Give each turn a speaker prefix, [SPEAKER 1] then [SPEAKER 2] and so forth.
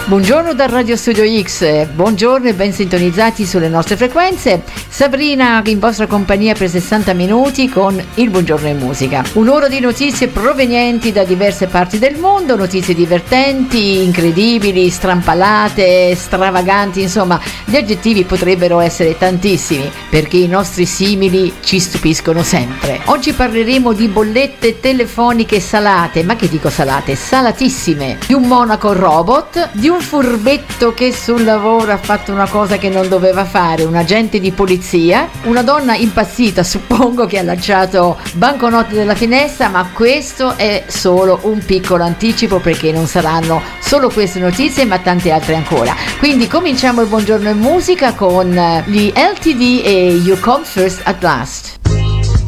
[SPEAKER 1] Buongiorno dal Radio Studio X, buongiorno e ben sintonizzati sulle nostre frequenze. Sabrina in vostra compagnia per 60 minuti con il Buongiorno in Musica. Un'ora di notizie provenienti da diverse parti del mondo, notizie divertenti, incredibili, strampalate, stravaganti, insomma, gli aggettivi potrebbero essere tantissimi, perché i nostri simili ci stupiscono sempre. Oggi parleremo di bollette telefoniche salate, ma che dico salate? Salatissime, di un monaco robot, di un furbetto che sul lavoro ha fatto una cosa che non doveva fare, un agente di polizia, una donna impazzita, suppongo, che ha lanciato banconote dalla finestra, ma questo è solo un piccolo anticipo, perché non saranno solo queste notizie ma tante altre ancora. Quindi cominciamo il Buongiorno in Musica con gli LTD e You Come First at Last.